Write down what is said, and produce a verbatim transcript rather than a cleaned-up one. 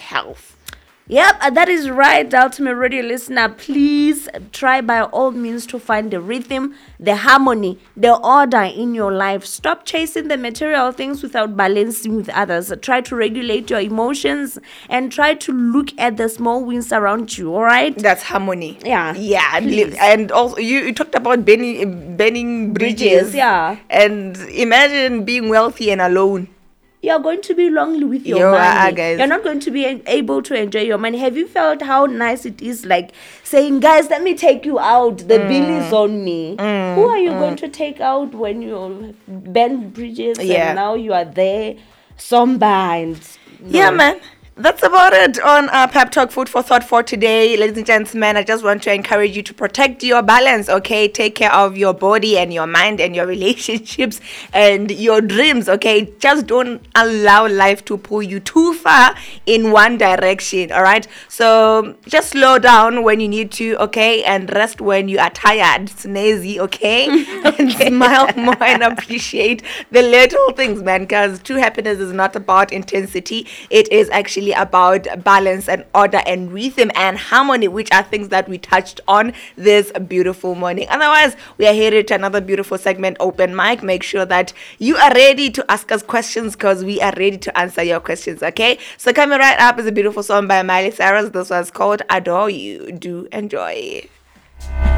health. Yep, and that is right, Ultimate Radio listener. Please try by all means to find the rhythm, the harmony, the order in your life. Stop chasing the material things without balancing with others. Try to regulate your emotions and try to look at the small wins around you, all right? That's harmony. Yeah. Yeah. Please. And also, you, you talked about burning, burning bridges. Bridges, yeah. And imagine being wealthy and alone. You're going to be lonely with your You money. are, guys. You're not going to be able to enjoy your money. Have you felt how nice it is, like saying, guys, let me take you out. The mm. bill is on me. Mm. Who are you mm. going to take out when you bend bridges yeah. and now you are there, somber and... No. Yeah, man. That's about it on our Pep Talk Food for Thought for today. Ladies and gentlemen, I just want to encourage you to protect your balance, okay? Take care of your body and your mind and your relationships and your dreams, okay? Just don't allow life to pull you too far in one direction, all right? So just slow down when you need to, okay? And rest when you are tired, sneezy, okay? And smile more and appreciate the little things, man, because true happiness is not about intensity. It is actually about balance and order and rhythm and harmony, which are things that we touched on this beautiful morning. Otherwise, we are headed to another beautiful segment, Open Mic. Make sure that you are ready to ask us questions because we are ready to answer your questions, okay? So coming right up is a beautiful song by Miley Cyrus. This was called Adore You. Do enjoy.